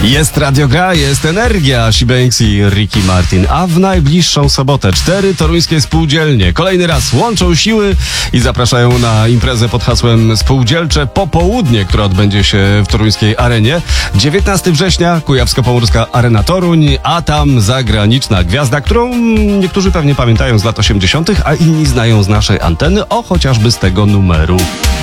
Jest Radio Gra, jest energia, She-Banks i Ricky Martin. A w najbliższą sobotę 4 toruńskie spółdzielnie kolejny raz łączą siły i zapraszają na imprezę pod hasłem Spółdzielcze Popołudnie, która odbędzie się w toruńskiej arenie. 19 września Kujawsko-Pomorska Arena Toruń, a tam zagraniczna gwiazda, którą niektórzy pewnie pamiętają z lat 80., a inni znają z naszej anteny, chociażby z tego numeru.